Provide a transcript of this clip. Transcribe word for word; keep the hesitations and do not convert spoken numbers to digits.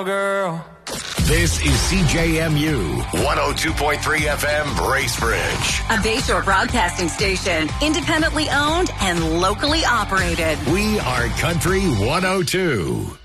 Girl. This is C J M U one oh two point three F M Bracebridge, a Bayshore broadcasting station, independently owned and locally operated. We are Country one oh two.